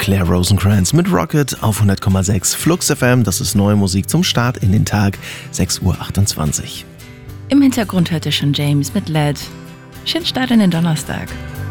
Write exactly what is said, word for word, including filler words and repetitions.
Claire Rosencrantz mit Rocket auf hundert Komma sechs Flux F M. Das ist neue Musik zum Start in den Tag, sechs Uhr achtundzwanzig. Im Hintergrund hörte schon James mit Led. Schönen Start in den Donnerstag.